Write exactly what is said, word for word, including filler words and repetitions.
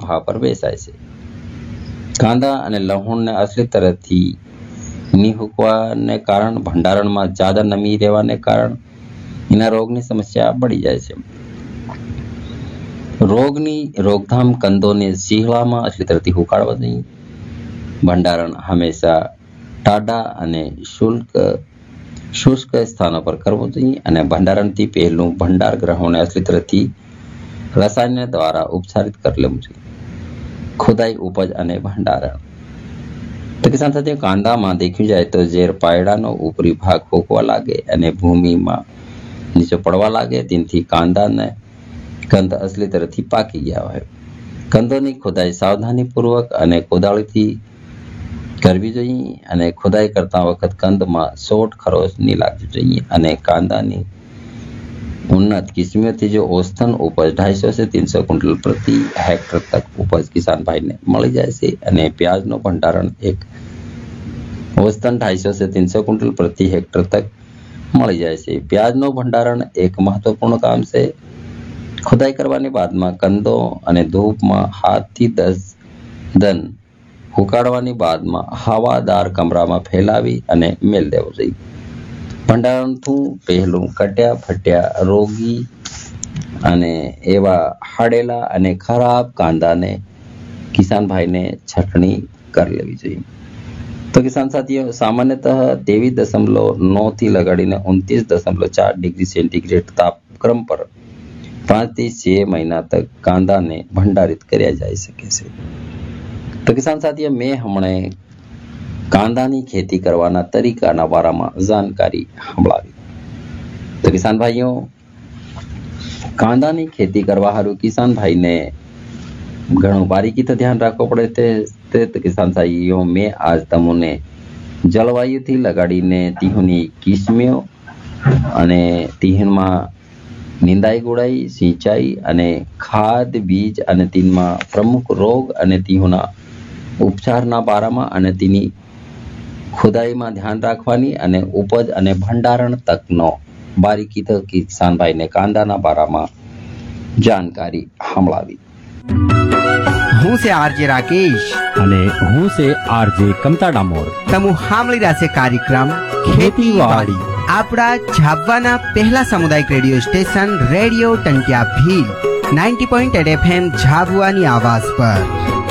ભાવ પર વેચાય છે. કાંદા અને લહુણને અસલી તરફથી નિહુકવાને કારણ ભંડારણમાં જ્યાદા નમી રહેવાને કારણ એના રોગની સમસ્યા બળી જાય છે. રોગની રોકથામ કંદોને શિયાળામાં અસલી તરફથી ઉકાળવા જોઈએ. ભંડારણ હંમેશા ટાઢા અને શુષ્ક શુષ્ક સ્થાનો પર કરવું જોઈએ અને ભંડારણથી પહેલું ભંડાર ગ્રહોને અસલી તરફથી રસાયણ દ્વારા ઉપચારિત કરી લેવું જોઈએ. ખુદાઈ ઉપજ અને ભંડારણ. તો કિસાન સાથીઓ, કાંદામાં દેખ્યું જાય તો ઝેર પાયડાનો ઉપરી ભાગ ફૂંકવા લાગે અને ભૂમિમાં નીચે પડવા લાગે તેનાથી કાંદાને કંદ અસલી તરફથી પાકી ગયા હોય. કંદોની ખોદાઈ સાવધાનીપૂર્વક અને કોદાળીથી કરવી જોઈએ અને ખોદાઈ કરતા વખત કંદમાં સોટ ખરોચ નહીં લાગવી જોઈએ અને કાંદાની ઉન્નત કિસ્મોથી જો औसतन ઉપજ ढाई सौ से तीन सौ क्विंटल प्रति हेक्टर तक उपज किसान भाई ने મળી જાય છે અને પ્યાજનો ભંડારણ એક औसतन ढाई सौ से तीन सौ क्विंटल प्रति हेक्टर तक મળી જાય છે. પ્યાજનો ભંડારણ એક મહત્વપૂર્ણ કામ છે. ખોદાઈ કરવાની બાદમાં કંદો અને ધૂપમાં હાથથી દસ દન ઉકાળવાની બાદમાં હવાદાર કમરામાં ફેલાવી અને મેલ દેવો જોઈએ. ભંડારણથી પહેલું કટ્યા ફટ્યા રોગી અને એવા હાડેલા અને ખરાબ કાંદાને કિસાન ભાઈને છટણી કરી લેવી જોઈએ. તો કિસાન સાથીઓ, સામાન્યતઃ तेईस दशमलव नौ થી લગાડીને उनतीस दशमलव चार ડિગ્રી સેન્ટીગ્રેડ તાપક્રમ પર પાંચ થી છ મહિના તક કાંદાને ભંડારિત કર્યા જઈ શકે છે. તો કિસાન સાથીઓ, મેં હમણે કાંદાની ખેતી કરવાના તરીકાના બારામાં જાણકારી સંભળાવી. તો કિસાન ભાઈઓ, કાંદાની ખેતી કરવા હારું કિસાન ભાઈને ઘણું બારીકીથી ધ્યાન રાખવું પડે છે. તો કિસાન ભાઈઓ, મેં આજ તમને જળવાયુથી લગાડીને તીહોની કિસ્મો અને તીહમાં નિંદાઈ ગોળાઈ સિંચાઈ અને ખાદ બીજ અને તીનમાં પ્રમુખ રોગ અને તીહોના ઉપચારના બારામાં અને તેની ખુદાઈમાં ધ્યાન રાખવાની અને ઉપજ અને ભંડારણ તકનો બારીકીથી કિસાન ભાઈને કાંદાના બારામાં જાણકારી સંભળાવી. હું છે આરજે રાકેશ અને હું છે આરજે કમતા ડામોર. તમુ સાંભળી રહ્યા છે કાર્યક્રમ ખેતીવાડી આપણા ઝાબવાના પહેલા સામુદાયિક radio station radio ટંટિયા Bhil ninety point eight FM ઝાબુઆની આવાજ પર.